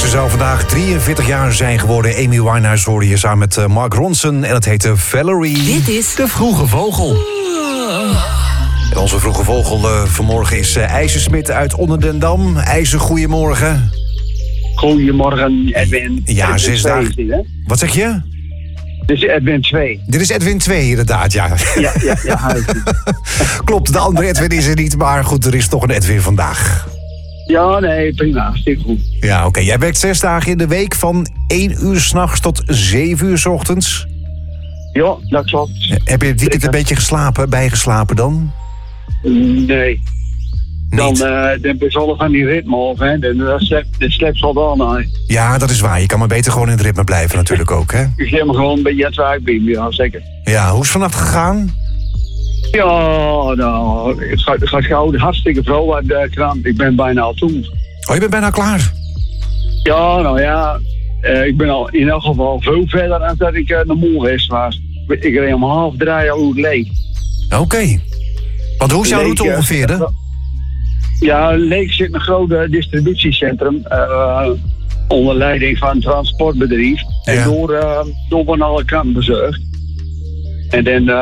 Ze zou vandaag 43 jaar zijn geworden. Amy Winehouse hoorde je samen met Mark Ronson. En het heette Valerie. Dit is De Vroege Vogel. En onze Vroege Vogel vanmorgen is IJzersmit uit Onderdendam. IJzer, goedemorgen. Goedemorgen, Edwin. Ja, Edwin 6 2 dagen. is dit, hè? Wat zeg je? Dit is Edwin 2. Dit is Edwin 2, inderdaad, ja. Ja. Klopt, de andere Edwin is er niet. Maar goed, er is toch een Edwin vandaag. Ja, nee, prima. Hartstikke goed. Ja, oké. Jij werkt 6 dagen in de week van 1 uur 's nachts tot 7 uur 's ochtends. Ja, dat klopt. Heb je het weekend een beetje geslapen, bijgeslapen dan? Nee. Dan Niet? ben je zo van die ritme af, hè. Dan slept al dan naar. Ja, dat is waar. Je kan maar beter gewoon in het ritme blijven natuurlijk ook, hè? Ik geef me gewoon een beetje het werk bij, ja, zeker. Ja, hoe is het vannacht gegaan? Ja, nou, het gaat gauw. Hartstikke vroeg uit de krant. Ik ben bijna al toe. Oh, je bent bijna klaar. Ja, nou ja. Ik ben al in elk geval veel verder dan dat ik naar Moelhest was. Ik reed om 2:30 al leeg. Oké. Want hoe is jouw route Leek, ongeveer, hè? Ja, Leek zit in een groot distributiecentrum. Onder leiding van een transportbedrijf. Ja. En door van alle kanten bezorgd. En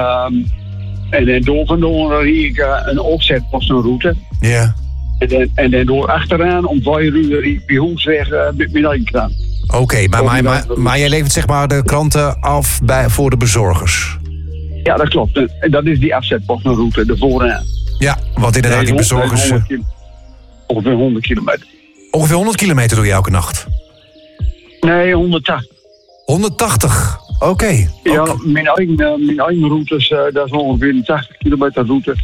dan door vandoor riep ik een opzet van zo'n route. Ja. En dan door achteraan om 2 uur riep je Hoensweg met mijn eigen krant. Oké, maar jij levert zeg maar de kranten af voor de bezorgers. Ja, dat klopt. En dat is die afzetpost van route, de vooraan. Ja, want inderdaad, die bezorgers... Ongeveer 100 kilometer. Ongeveer 100 kilometer doe je elke nacht. Nee, 180. 180, oké. Ja, mijn eigen routes, dat is ongeveer een 80 kilometer route.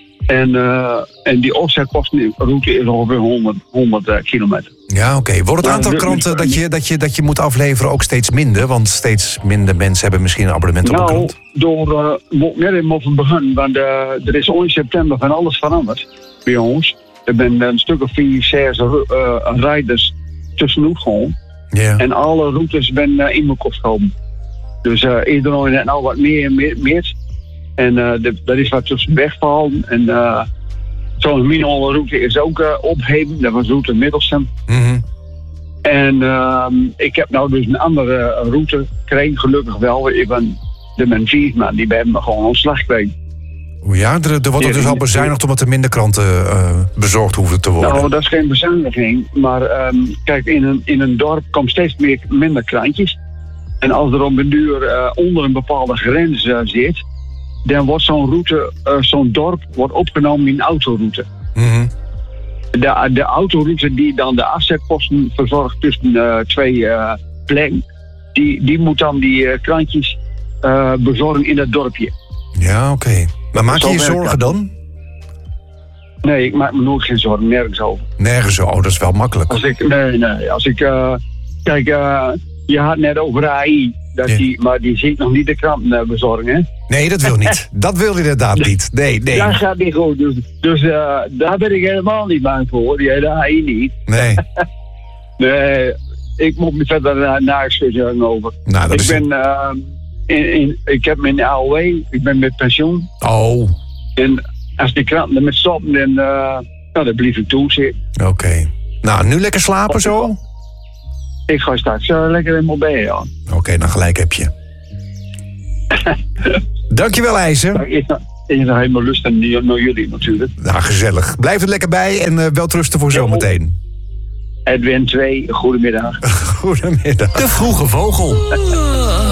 En die offsetpostenroute is ongeveer 100 kilometer. Ja, oké. Wordt het aantal kranten dat je moet afleveren ook steeds minder? Want steeds minder mensen hebben misschien een abonnement op een krant. Door net even op het begin, want er is in september van alles veranderd bij ons. Er zijn een stuk of 4, 6 rijders tussenuit gewoon. Ja. En alle routes zijn in mijn kop gekomen. Dus iedereen heeft nou wat meer. En dat is wat tussen wegvallen. En zo'n minimale route is ook opheven. Dat was route Middelstem. Mhm. En ik heb nou dus een andere route gekregen, gelukkig wel. Ik ben de men 4 man, die hebben me gewoon ontslag gekregen. Ja, er wordt dus al bezuinigd omdat er minder kranten bezorgd hoeven te worden. Nou, dat is geen bezuiniging. Maar kijk, in een dorp komen steeds minder krantjes. En als er op een duur onder een bepaalde grens zit, dan wordt zo'n route, zo'n dorp wordt opgenomen in een autoroute. Mhm. De autoroute die dan de afzetposten verzorgt tussen 2 plekken, die moet dan die krantjes bezorgen in dat dorpje. Ja, oké. Maar maak je Zo je werkt zorgen dat. dan? Nee, ik maak me nooit geen zorgen, nergens over. Nergens zo. Oh, dat is wel makkelijk. Als ik kijk, je had net over AI, maar die ziet nog niet de kranten bezorgen, hè? Nee, dat wil niet. Dat wil inderdaad niet. Nee. Dat gaat niet goed, dus daar ben ik helemaal niet bang voor, die hele AI niet. Nee. Nee, ik moet me verder nageschudden over. Nou, dat is... Ik heb mijn AOW, ik ben met pensioen. Oh, En als die kranten ermee stoppen, dan blijf ik toezitten. oké. Nou, nu lekker slapen zo? Ik ga straks lekker in mijn bed, ja. Oké, dan gelijk heb je. Dankjewel, IJzer. Ik is nog helemaal lust naar jullie natuurlijk. Nou, gezellig. Blijf er lekker bij en wel trusten voor zometeen. Edwin 2, goedemiddag. Goedemiddag. De Vroege Vogel.